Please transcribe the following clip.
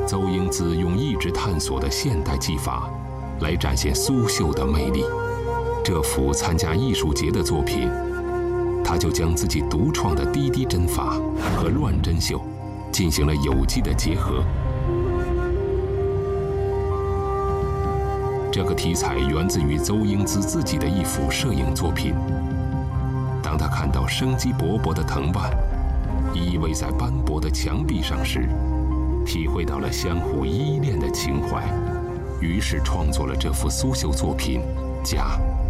邹英姿用一直探索的现代技法，来展现苏绣的魅力。这幅参加艺术节的作品，他就将自己独创的滴滴针法和乱针绣进行了有机的结合。这个题材源自于邹英姿自己的一幅摄影作品。当他看到生机勃勃的藤蔓依偎在斑驳的墙壁上时，体会到了相互依恋的情怀，于是创作了这幅苏绣作品《家》。